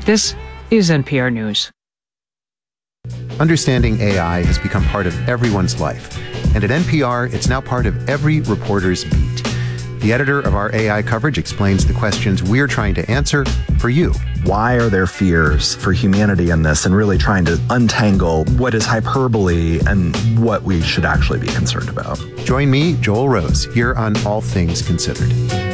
This is NPR News. Understanding AI has become part of everyone's life. And at NPR, it's now part of every reporter's beat. The editor of our AI coverage explains the questions we're trying to answer for you. Why are there fears for humanity in this, and really trying to untangle what is hyperbole and what we should actually be concerned about? Join me, Joel Rose, here on All Things Considered.